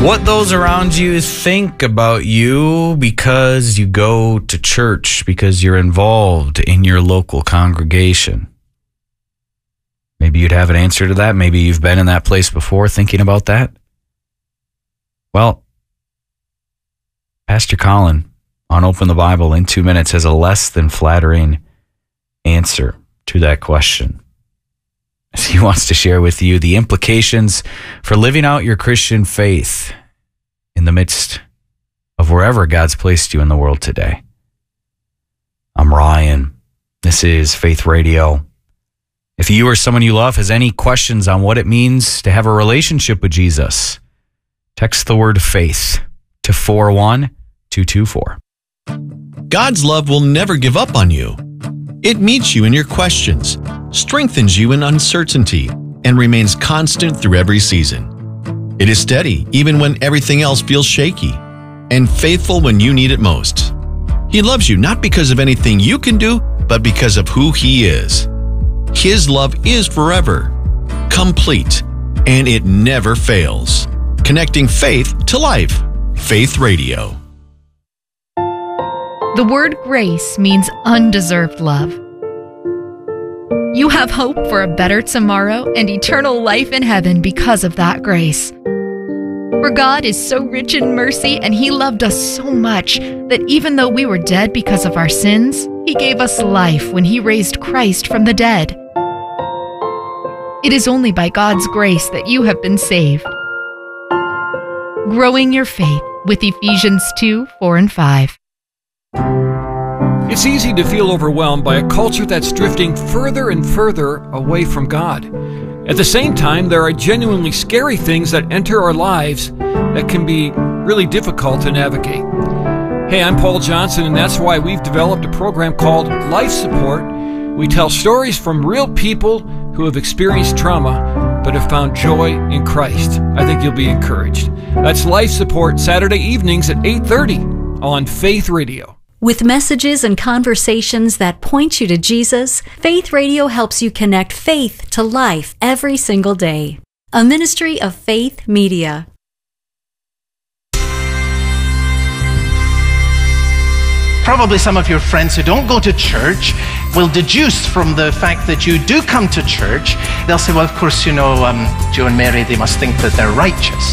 what those around you think about you because you go to church, because you're involved in your local congregation. Maybe you'd have an answer to that. Maybe you've been in that place before thinking about that. Well, Pastor Colin on Open the Bible in 2 minutes has a less than flattering answer to that question. As he wants to share with you the implications for living out your Christian faith in the midst of wherever God's placed you in the world today. I'm Ryan. This is Faith Radio. If you or someone you love has any questions on what it means to have a relationship with Jesus, text the word faith to 41224. God's love will never give up on you. It meets you in your questions, strengthens you in uncertainty, and remains constant through every season. It is steady even when everything else feels shaky, and faithful when you need it most. He loves you not because of anything you can do, but because of who He is. His love is forever, complete, and it never fails. Connecting faith to life. Faith Radio. The word grace means undeserved love. You have hope for a better tomorrow and eternal life in heaven because of that grace. For God is so rich in mercy, and He loved us so much that even though we were dead because of our sins, He gave us life when He raised Christ from the dead. It is only by God's grace that you have been saved. Growing your faith with Ephesians 2, 4, and 5. It's easy to feel overwhelmed by a culture that's drifting further and further away from God. At the same time, there are genuinely scary things that enter our lives that can be really difficult to navigate. Hey, I'm Paul Johnson, and that's why we've developed a program called Life Support. We tell stories from real people who have experienced trauma but have found joy in Christ. I think you'll be encouraged. That's Life Support, Saturday evenings at 8:30 on Faith Radio. With messages and conversations that point you to Jesus, Faith Radio helps you connect faith to life every single day. A ministry of Faith Media. Probably some of your friends who don't go to church will deduce from the fact that you do come to church, they'll say, well, of course, Joe and Mary, they must think that they're righteous.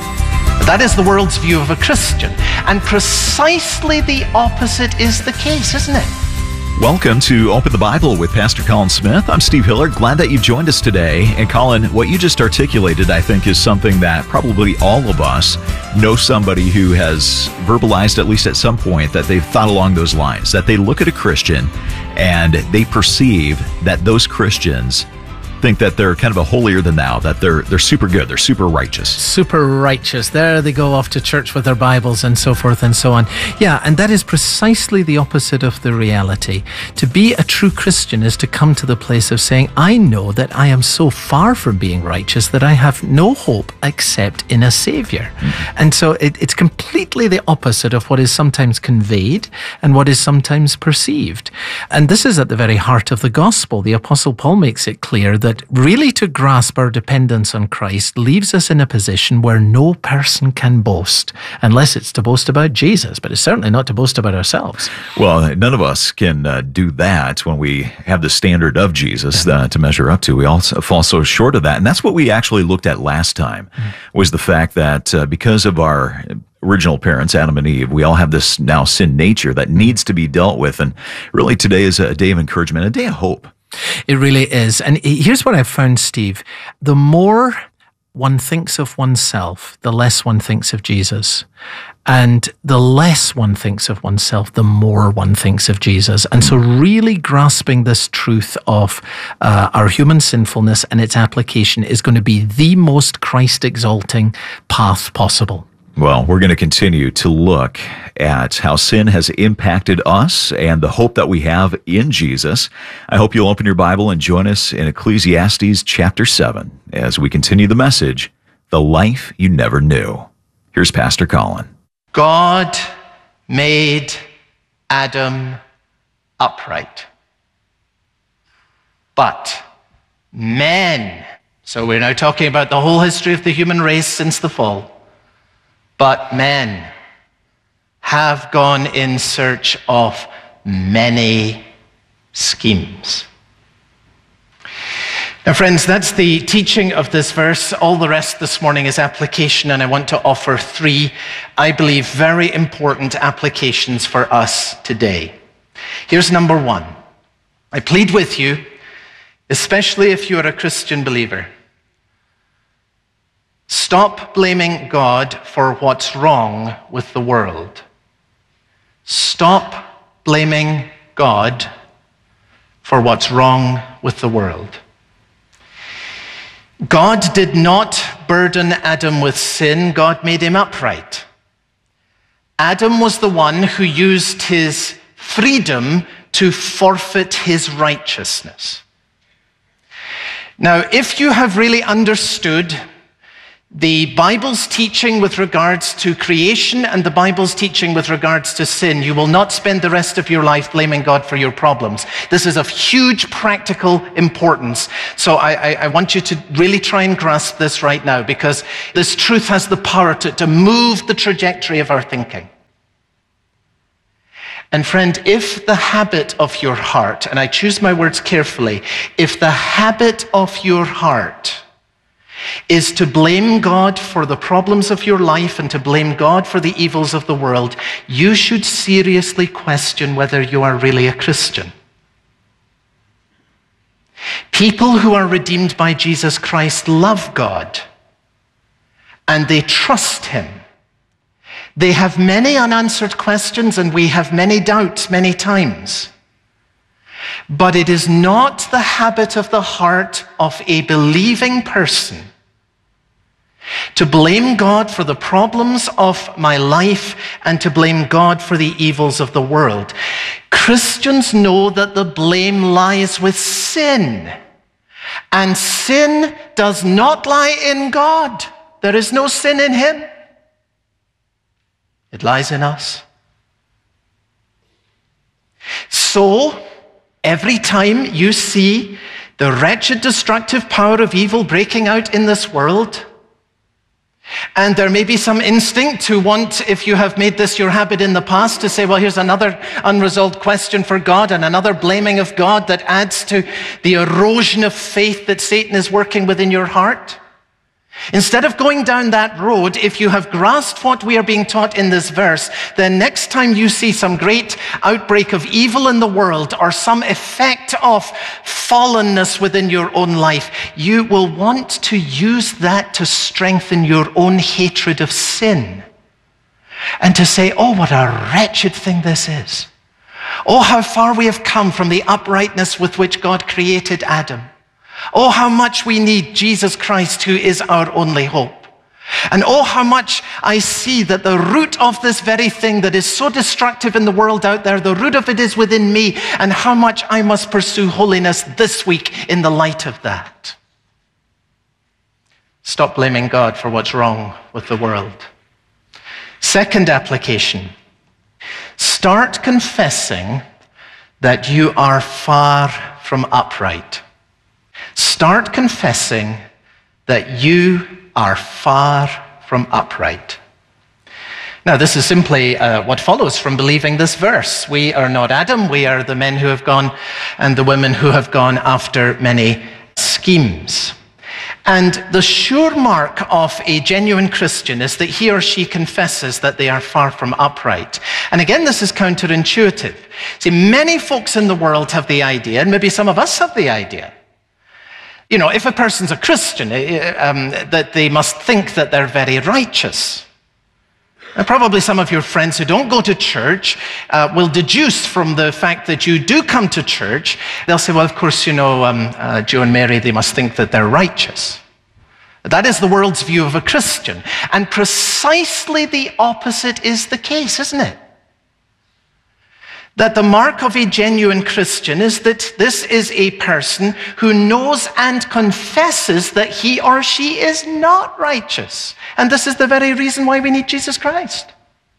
That is the world's view of a Christian. And precisely the opposite is the case, isn't it? Welcome to Open the Bible with Pastor Colin Smith. I'm Steve Hiller. Glad that you've joined us today. And Colin, what you just articulated, I think, is something that probably all of us know somebody who has verbalized, at least at some point, that they've thought along those lines, that they look at a Christian and they perceive that those Christians think that they're kind of a holier than thou, that they're super good, they're super righteous. Super righteous. There they go off to church with their Bibles and so forth and so on. Yeah, and that is precisely the opposite of the reality. To be a true Christian is to come to the place of saying, I know that I am so far from being righteous that I have no hope except in a Savior. Mm-hmm. And so it's completely the opposite of what is sometimes conveyed and what is sometimes perceived. And this is at the very heart of the gospel. The Apostle Paul makes it clear that really to grasp our dependence on Christ leaves us in a position where no person can boast, unless it's to boast about Jesus, but it's certainly not to boast about ourselves. Well, none of us can do that when we have the standard of Jesus to measure up to. We all fall so short of that. And that's what we actually looked at last time, was the fact that because of our original parents, Adam and Eve, we all have this now sin nature that needs to be dealt with. And really today is a day of encouragement, a day of hope. It really is. And here's what I've found, Steve. The more one thinks of oneself, the less one thinks of Jesus. And the less one thinks of oneself, the more one thinks of Jesus. And so really grasping this truth of our human sinfulness and its application is going to be the most Christ-exalting path possible. Well, we're going to continue to look at how sin has impacted us and the hope that we have in Jesus. I hope you'll open your Bible and join us in Ecclesiastes chapter 7 as we continue the message, The Life You Never Knew. Here's Pastor Colin. God made Adam upright. But men, so we're now talking about the whole history of the human race since the fall, but men have gone in search of many schemes. Now, friends, that's the teaching of this verse. All the rest this morning is application, and I want to offer 3, I believe, very important applications for us today. Here's number 1. I plead with you, especially if you're a Christian believer, stop blaming God for what's wrong with the world. Stop blaming God for what's wrong with the world. God did not burden Adam with sin. God made him upright. Adam was the one who used his freedom to forfeit his righteousness. Now, if you have really understood the Bible's teaching with regards to creation and the Bible's teaching with regards to sin, you will not spend the rest of your life blaming God for your problems. This is of huge practical importance. So I want you to really try and grasp this right now, because this truth has the power to move the trajectory of our thinking. And friend, if the habit of your heart, and I choose my words carefully, if the habit of your heart is to blame God for the problems of your life and to blame God for the evils of the world, you should seriously question whether you are really a Christian. People who are redeemed by Jesus Christ love God and they trust him. They have many unanswered questions and we have many doubts many times. But it is not the habit of the heart of a believing person to blame God for the problems of my life and to blame God for the evils of the world. Christians know that the blame lies with sin. And sin does not lie in God. There is no sin in him. It lies in us. So, every time you see the wretched, destructive power of evil breaking out in this world, and there may be some instinct to want, if you have made this your habit in the past, to say, well, here's another unresolved question for God and another blaming of God that adds to the erosion of faith that Satan is working within your heart. Instead of going down that road, if you have grasped what we are being taught in this verse, then next time you see some great outbreak of evil in the world or some effect of fallenness within your own life, you will want to use that to strengthen your own hatred of sin and to say, oh, what a wretched thing this is. Oh, how far we have come from the uprightness with which God created Adam. Oh, how much we need Jesus Christ, who is our only hope. And oh, how much I see that the root of this very thing that is so destructive in the world out there, the root of it is within me, and how much I must pursue holiness this week in the light of that. Stop blaming God for what's wrong with the world. Second application, start confessing that you are far from upright. Start confessing that you are far from upright. Now, this is simply what follows from believing this verse. We are not Adam. We are the men who have gone and the women who have gone after many schemes. And the sure mark of a genuine Christian is that he or she confesses that they are far from upright. And again, this is counterintuitive. See, many folks in the world have the idea, and maybe some of us have the idea, you know, if a person's a Christian, that they must think that they're very righteous. And probably some of your friends who don't go to church will deduce from the fact that you do come to church, they'll say, well, of course, you know, Joe and Mary, they must think that they're righteous. That is the world's view of a Christian. And precisely the opposite is the case, isn't it? That the mark of a genuine Christian is that this is a person who knows and confesses that he or she is not righteous. And this is the very reason why we need Jesus Christ.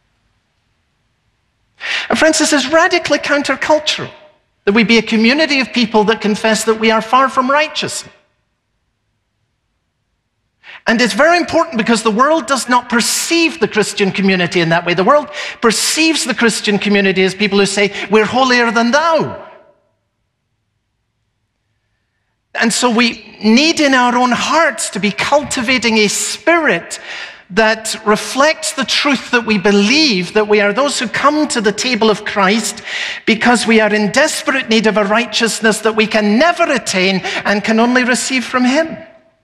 And friends, this is radically countercultural, that we be a community of people that confess that we are far from righteousness. And it's very important because the world does not perceive the Christian community in that way. The world perceives the Christian community as people who say, we're holier than thou. And so we need in our own hearts to be cultivating a spirit that reflects the truth that we believe, that we are those who come to the table of Christ because we are in desperate need of a righteousness that we can never attain and can only receive from Him.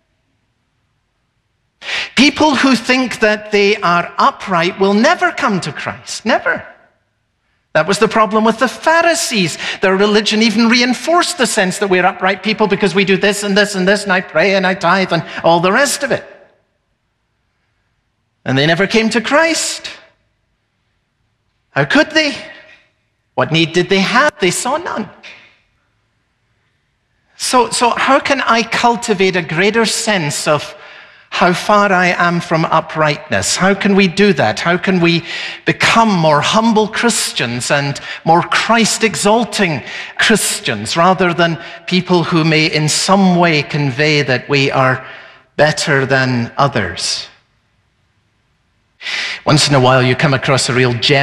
People who think that they are upright will never come to Christ, never. That was the problem with the Pharisees. Their religion even reinforced the sense that we're upright people because we do this and this and this, and I pray and I tithe and all the rest of it. And they never came to Christ. How could they? What need did they have? They saw none. So how can I cultivate a greater sense of how far I am from uprightness? How can we do that? How can we become more humble Christians and more Christ-exalting Christians rather than people who may in some way convey that we are better than others? Once in a while you come across a real gem